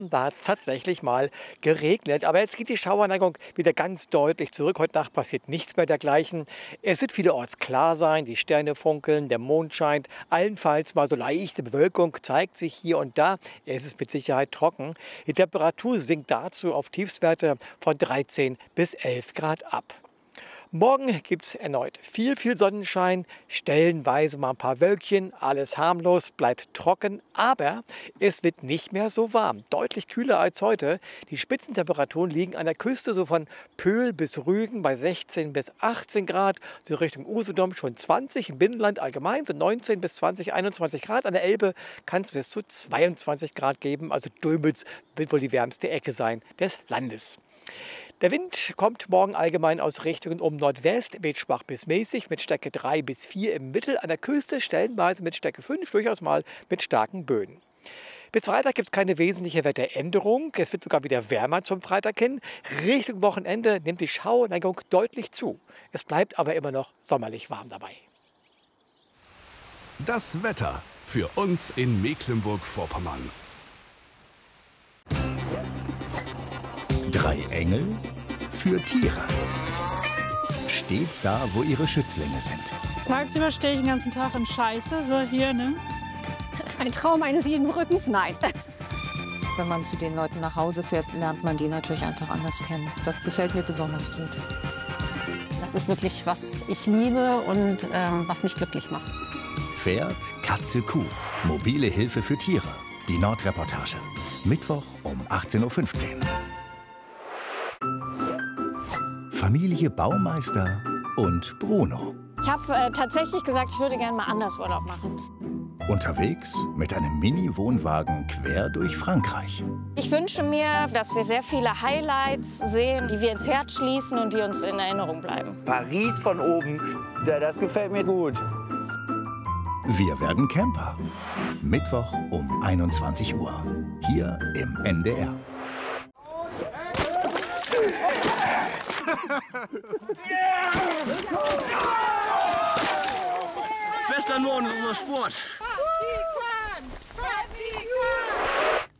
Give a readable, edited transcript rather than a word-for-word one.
Da hat es tatsächlich mal geregnet, aber jetzt geht die Schauerneigung wieder ganz deutlich zurück. Heute Nacht passiert nichts mehr dergleichen. Es wird vielerorts klar sein, die Sterne funkeln, der Mond scheint. Allenfalls mal so leichte Bewölkung zeigt sich hier und da. Es ist mit Sicherheit trocken. Die Temperatur sinkt dazu auf Tiefstwerte von 13 bis 11 Grad ab. Morgen gibt es erneut viel Sonnenschein, stellenweise mal ein paar Wölkchen, alles harmlos, bleibt trocken, aber es wird nicht mehr so warm, deutlich kühler als heute. Die Spitzentemperaturen liegen an der Küste so von Pöhl bis Rügen bei 16 bis 18 Grad, so Richtung Usedom schon 20, im Binnenland allgemein so 19 bis 20, 21 Grad. An der Elbe kann es bis zu 22 Grad geben, also Döbeln wird wohl die wärmste Ecke sein des Landes. Der Wind kommt morgen allgemein aus Richtungen um Nordwest, weht schwach bis mäßig mit Stärke 3 bis 4 im Mittel, an der Küste stellenweise mit Stärke 5, durchaus mal mit starken Böen. Bis Freitag gibt es keine wesentliche Wetteränderung. Es wird sogar wieder wärmer zum Freitag hin. Richtung Wochenende nimmt die Schauerneigung deutlich zu. Es bleibt aber immer noch sommerlich warm dabei. Das Wetter für uns in Mecklenburg-Vorpommern. 3 Engel für Tiere. Stets da, wo ihre Schützlinge sind. Tagsüber stehe ich den ganzen Tag in Scheiße, so hier, ne? Ein Traum eines jeden Rückens, nein. Wenn man zu den Leuten nach Hause fährt, lernt man die natürlich einfach anders kennen. Das gefällt mir besonders gut. Das ist wirklich, was ich liebe und was mich glücklich macht. Pferd, Katze, Kuh. Mobile Hilfe für Tiere. Die Nordreportage. Mittwoch um 18:15 Uhr. Familie Baumeister und Bruno. Ich habe tatsächlich gesagt, ich würde gerne mal anders Urlaub machen. Unterwegs mit einem Mini-Wohnwagen quer durch Frankreich. Ich wünsche mir, dass wir sehr viele Highlights sehen, die wir ins Herz schließen und die uns in Erinnerung bleiben. Paris von oben, das gefällt mir gut. Wir werden Camper. Mittwoch um 21 Uhr. Hier im NDR. Bester Norden ist unser Sport.